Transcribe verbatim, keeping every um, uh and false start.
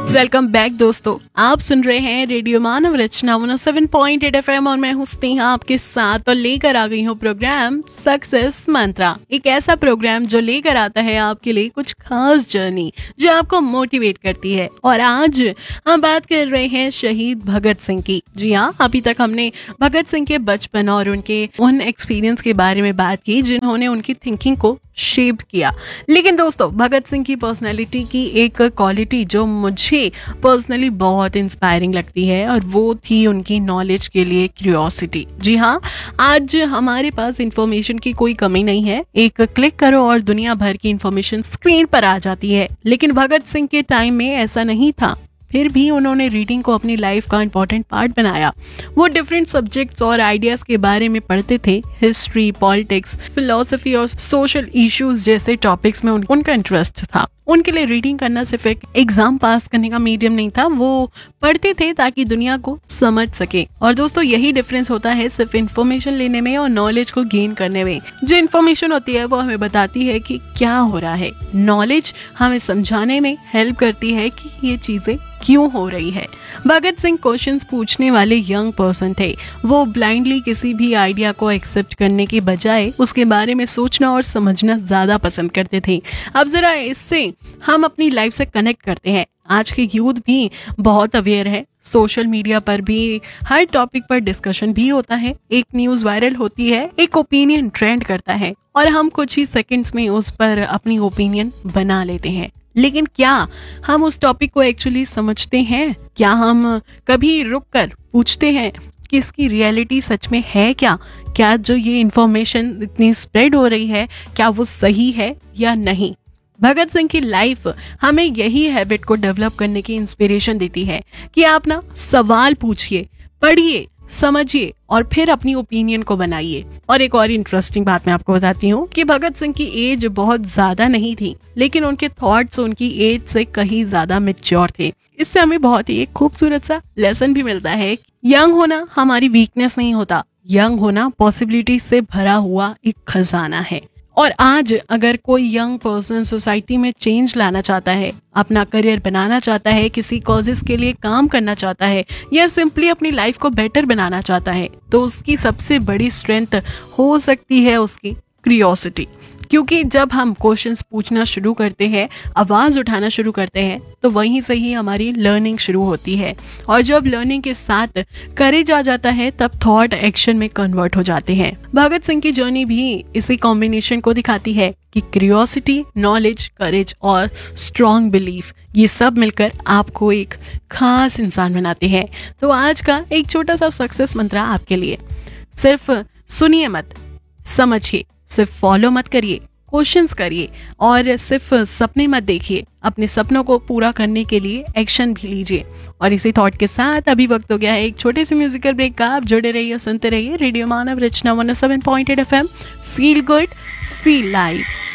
Welcome back दोस्तों, आप सुन रहे हैं रेडियो मानव रचना one O seven point eight FM और मैं हूं स्नेहा आपके साथ और लेकर आ गई हूं प्रोग्राम सक्सेस मंत्रा। एक ऐसा प्रोग्राम जो लेकर आता है आपके लिए कुछ खास जर्नी जो आपको मोटिवेट करती है। और आज हम बात कर रहे हैं शहीद भगत सिंह की। जी हाँ, अभी तक हमने भगत सिंह के बचपन और उनके उन एक्सपीरियंस के बारे में बात की जिन्होंने उनकी थिंकिंग को शेप किया। लेकिन दोस्तों, भगत सिंह की पर्सनैलिटी की एक क्वालिटी जो मुझे पर्सनली बहुत इंस्पायरिंग लगती है और वो थी उनकी नॉलेज के लिए क्यूरियोसिटी। जी हाँ, आज हमारे पास इंफॉर्मेशन की कोई कमी नहीं है, एक क्लिक करो और दुनिया भर की इंफॉर्मेशन स्क्रीन पर आ जाती है। लेकिन भगत सिंह के टाइम में ऐसा नहीं था, फिर भी उन्होंने रीडिंग को अपनी लाइफ का इंपॉर्टेंट पार्ट बनाया। वो डिफरेंट सब्जेक्ट्स और आइडियाज के बारे में पढ़ते थे। हिस्ट्री, पॉलिटिक्स, फिलोसफी और सोशल इश्यूज जैसे टॉपिक्स में उन, उनका इंटरेस्ट था। उनके लिए रीडिंग करना सिर्फ एक एग्जाम पास करने का मीडियम नहीं था, वो पढ़ते थे ताकि दुनिया को समझ सके। और दोस्तों, यही डिफरेंस होता है सिर्फ इन्फॉर्मेशन लेने में और नॉलेज को गेन करने में। जो इन्फॉर्मेशन होती है वो हमें बताती है कि क्या हो रहा है, नॉलेज हमें समझाने में हेल्प करती है कि ये चीजें क्यों हो रही है। भगत सिंह क्वेश्चंस पूछने वाले यंग पर्सन थे। वो ब्लाइंडली किसी भी आइडिया को एक्सेप्ट करने के बजाय उसके बारे में सोचना और समझना ज्यादा पसंद करते थे। अब जरा इससे हम अपनी लाइफ से कनेक्ट करते हैं। आज के यूथ भी बहुत अवेयर है, सोशल मीडिया पर भी हर टॉपिक पर डिस्कशन भी होता है। एक न्यूज वायरल होती है, एक ओपिनियन ट्रेंड करता है और हम कुछ ही सेकंड्स में उस पर अपनी ओपिनियन बना लेते हैं। लेकिन क्या हम उस टॉपिक को एक्चुअली समझते हैं? क्या हम कभी रुक कर पूछते हैं कि इसकी रियलिटी सच में है क्या? क्या जो ये इंफॉर्मेशन इतनी स्प्रेड हो रही है, क्या वो सही है या नहीं? भगत सिंह की लाइफ हमें यही हैबिट को डेवलप करने की इंस्पिरेशन देती है कि आप ना सवाल पूछिए, पढ़िए, समझिए और फिर अपनी ओपिनियन को बनाइए। और एक और इंटरेस्टिंग बात मैं आपको बताती हूँ कि भगत सिंह की एज बहुत ज्यादा नहीं थी, लेकिन उनके थॉट्स उनकी एज से कहीं ज्यादा मैच्योर थे। इससे हमें बहुत ही एक खूबसूरत सा लेसन भी मिलता है। यंग होना हमारी वीकनेस नहीं होता, यंग होना पॉसिबिलिटी से भरा हुआ एक खजाना है। और आज अगर कोई यंग पर्सन सोसाइटी में चेंज लाना चाहता है, अपना करियर बनाना चाहता है, किसी कॉजेस के लिए काम करना चाहता है या सिंपली अपनी लाइफ को बेटर बनाना चाहता है, तो उसकी सबसे बड़ी स्ट्रेंथ हो सकती है उसकी क्यूरियोसिटी। क्योंकि जब हम क्वेश्चंस पूछना शुरू करते हैं, आवाज उठाना शुरू करते हैं, तो वहीं से ही हमारी लर्निंग शुरू होती है। और जब लर्निंग के साथ करेज आ जाता है, तब थॉट एक्शन में कन्वर्ट हो जाते हैं। भगत सिंह की जर्नी भी इसी कॉम्बिनेशन को दिखाती है कि क्यूरियोसिटी, नॉलेज, करेज और स्ट्रॉन्ग बिलीफ, ये सब मिलकर आपको एक खास इंसान बनाते हैं। तो आज का एक छोटा सा सक्सेस मंत्र आपके लिए, सिर्फ सुनिए मत, समझिए, सिर्फ फॉलो मत करिए, क्वेश्चंस करिए और सिर्फ सपने मत देखिए, अपने सपनों को पूरा करने के लिए एक्शन भी लीजिए। और इसी थॉट के साथ अभी वक्त हो गया है एक छोटे से म्यूजिकल ब्रेक का। आप जुड़े रहिए, सुनते रहिए रेडियो मानव रचना one O seven point eight FM. Feel good, feel live.